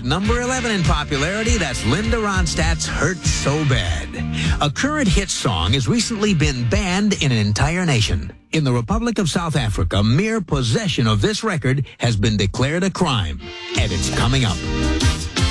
At number 11 in popularity, that's Linda Ronstadt's Hurt So Bad. A current hit song has recently been banned in an entire nation. In the Republic of South Africa, mere possession of this record has been declared a crime. And it's coming up.